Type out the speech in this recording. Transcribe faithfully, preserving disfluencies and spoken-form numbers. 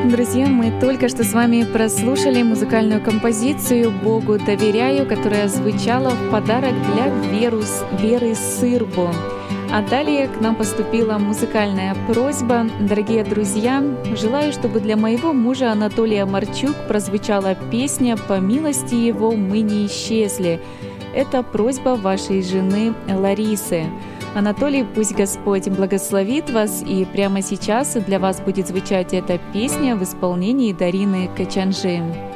Друзья, мы только что с вами прослушали музыкальную композицию «Богу доверяю», которая звучала в подарок для Веру, Веры Сырбо. А далее к нам поступила музыкальная просьба. Дорогие друзья, желаю, чтобы для моего мужа Анатолия Марчук прозвучала песня «По милости его мы не исчезли». Это просьба вашей жены Ларисы. Анатолий, пусть Господь благословит вас, и прямо сейчас для вас будет звучать эта песня в исполнении Дарины Качанжи.